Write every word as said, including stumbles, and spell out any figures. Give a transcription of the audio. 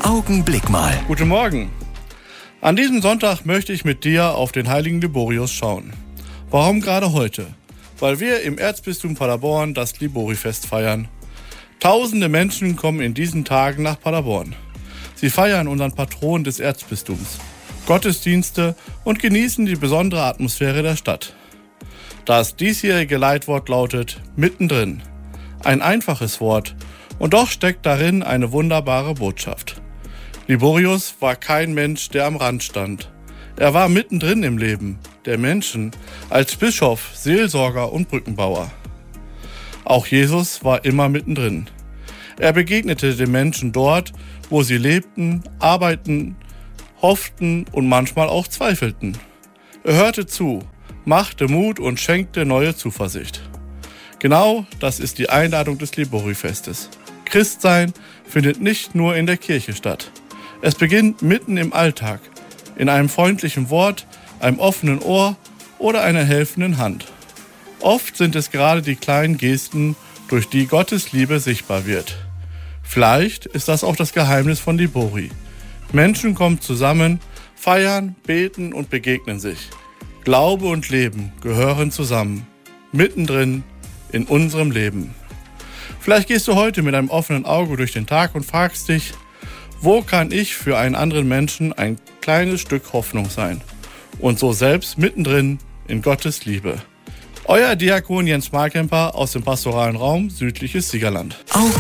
Augenblick mal. Guten Morgen. An diesem Sonntag möchte ich mit dir auf den heiligen Liborius schauen. Warum gerade heute? Weil wir im Erzbistum Paderborn das Liborifest feiern. Tausende Menschen kommen in diesen Tagen nach Paderborn. Sie feiern unseren Patron des Erzbistums, Gottesdienste und genießen die besondere Atmosphäre der Stadt. Das diesjährige Leitwort lautet mittendrin. Ein einfaches Wort, und doch steckt darin eine wunderbare Botschaft. Liborius war kein Mensch, der am Rand stand. Er war mittendrin im Leben der Menschen, als Bischof, Seelsorger und Brückenbauer. Auch Jesus war immer mittendrin. Er begegnete den Menschen dort, wo sie lebten, arbeiteten, hofften und manchmal auch zweifelten. Er hörte zu, machte Mut und schenkte neue Zuversicht. Genau das ist die Einladung des Liborifestes. Christsein findet nicht nur in der Kirche statt. Es beginnt mitten im Alltag, in einem freundlichen Wort, einem offenen Ohr oder einer helfenden Hand. Oft sind es gerade die kleinen Gesten, durch die Gottes Liebe sichtbar wird. Vielleicht ist das auch das Geheimnis von Libori. Menschen kommen zusammen, feiern, beten und begegnen sich. Glaube und Leben gehören zusammen, mittendrin in unserem Leben. Vielleicht gehst du heute mit einem offenen Auge durch den Tag und fragst dich, wo kann ich für einen anderen Menschen ein kleines Stück Hoffnung sein? Und so selbst mittendrin in Gottes Liebe. Euer Diakon Jens Markemper aus dem pastoralen Raum Südliches Siegerland.